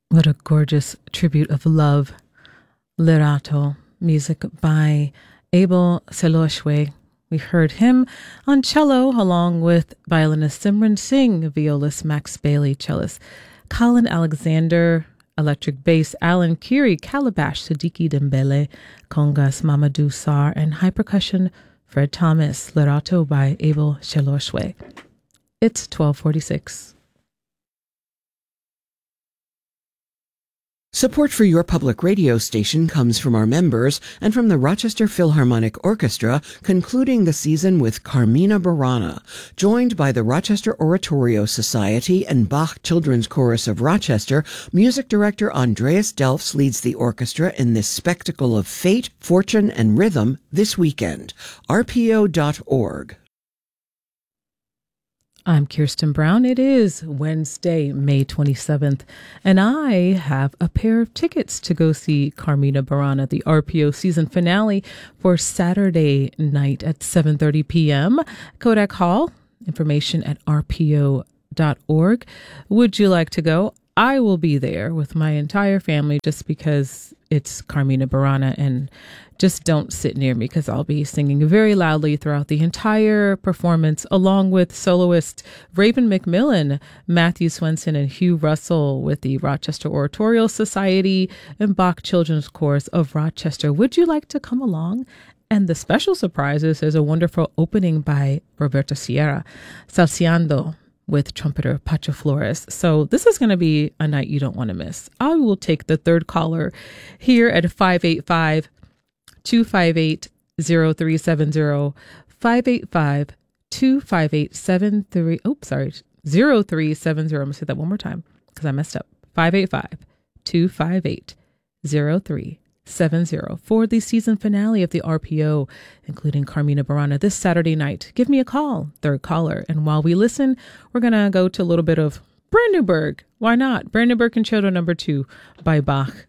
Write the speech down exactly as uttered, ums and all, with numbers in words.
What a gorgeous tribute of love. Lirato, music by Abel Seloshwe. We heard him on cello along with violinist Simran Singh, violist Max Bailey, cellist Colin Alexander, electric bass Alan Curie, calabash Siddiqui Dembele, congas Mamadou Sarr, and high percussion Fred Thomas. Lirato by Abel Seloshwe. It's twelve forty-six. Support for your public radio station comes from our members and from the Rochester Philharmonic Orchestra, concluding the season with Carmina Burana. Joined by the Rochester Oratorio Society and Bach Children's Chorus of Rochester, music director Andreas Delfs leads the orchestra in this spectacle of fate, fortune, and rhythm this weekend. R P O dot org. I'm Kirsten Brown. It is Wednesday, May twenty-seventh, and I have a pair of tickets to go see Carmina Burana, the R P O season finale, for Saturday night at seven thirty p.m. Kodak Hall. Information at R P O dot org. Would you like to go? I will be there with my entire family just because it's Carmina Burana, and just don't sit near me because I'll be singing very loudly throughout the entire performance, along with soloist Raven McMillan, Matthew Swenson, and Hugh Russell with the Rochester Oratorial Society and Bach Children's Chorus of Rochester. Would you like to come along? And the special surprises is a wonderful opening by Roberto Sierra, Salseando, with trumpeter Pacho Flores. So this is going to be a night you don't want to miss. I will take the third caller here at five eight five, two five eight, zero three seven zero, five eight five, two five eight, seven three, oh, sorry, zero three seven zero. I'm going to say that one more time because I messed up. five eight five, two five eight, zero three seven zero for the season finale of the R P O, including Carmina Burana this Saturday night. Give me a call, third caller. And while we listen, we're going to go to a little bit of Brandenburg. Why not? Brandenburg Concerto number two by Bach.